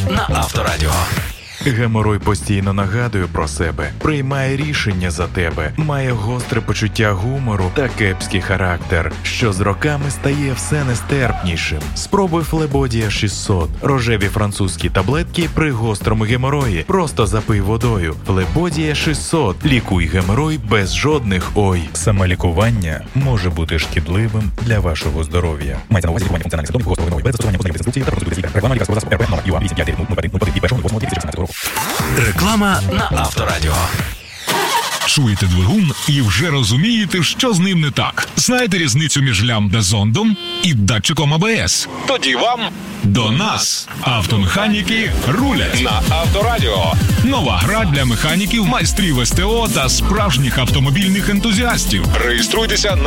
на Авторадіо. Геморой постійно нагадує про себе, приймає рішення за тебе, має гостре почуття гумору та кепський характер, що з роками стає все нестерпнішим. Спробуй Флебодія 600. Рожеві французькі таблетки при гострому геморої. Просто запий водою. Флебодія 600. Лікуй геморой без жодних «ой». Самолікування може бути шкідливим для вашого здоров'я. Мається на увазі лікування функціональних симптомів гострого геморою без застосування посильних інструкцій та процедури лікаря. Реклама лікарського засобу РП номер ЮА 85301 року. Реклама на Авторадіо. Чуєте двигун і вже розумієте, що з ним не так. Знаєте різницю між лямбда-зондом і датчиком АБС? Тоді вам до нас. Автомеханіки рулять на Авторадіо. Нова гра для механіків, майстрів СТО та справжніх автомобільних ентузіастів. Реєструйтеся на